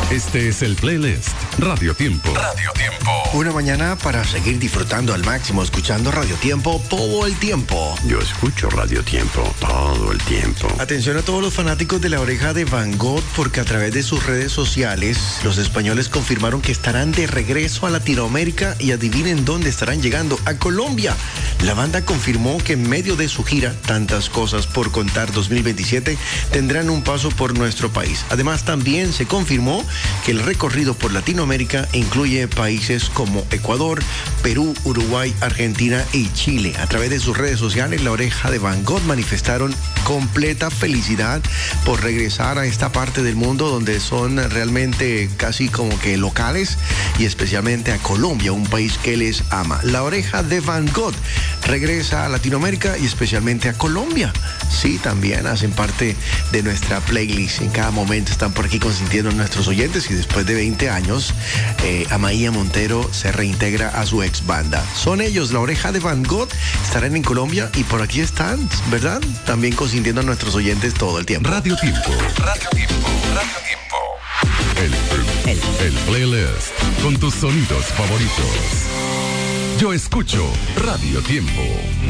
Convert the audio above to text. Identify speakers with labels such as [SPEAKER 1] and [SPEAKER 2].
[SPEAKER 1] Este es el playlist Radio Tiempo. Radio Tiempo.
[SPEAKER 2] Una mañana para seguir disfrutando al máximo, escuchando Radio Tiempo todo el tiempo.
[SPEAKER 3] Yo escucho Radio Tiempo todo el tiempo.
[SPEAKER 2] Atención a todos los fanáticos de La Oreja de Van Gogh, porque a través de sus redes sociales, los españoles confirmaron que estarán de regreso a Latinoamérica y adivinen dónde estarán llegando, a Colombia. La banda confirmó que en medio de su gira, Tantas Cosas por Contar 2027, tendrán un paso por nuestro país. Además, también se confirmó que el recorrido por Latinoamérica incluye países como Ecuador, Perú, Uruguay, Argentina y Chile. A través de sus redes sociales, La Oreja de Van Gogh manifestaron completa felicidad por regresar a esta parte del mundo donde son realmente casi como que locales, y especialmente a Colombia, un país que les ama. La Oreja de Van Gogh regresa a Latinoamérica y especialmente a Colombia. Sí, también hacen parte de nuestra playlist. En cada momento están por aquí consintiendo a nuestros oyentes, y después de 20 años, Amaia Montero se reintegra a su ex banda. Son ellos, La Oreja de Van Gogh, estarán en Colombia y por aquí están, ¿verdad? También consintiendo a nuestros oyentes todo el tiempo.
[SPEAKER 1] Radio Tiempo. Radio Tiempo. Radio Tiempo. El playlist con tus sonidos favoritos. Yo escucho Radio Tiempo.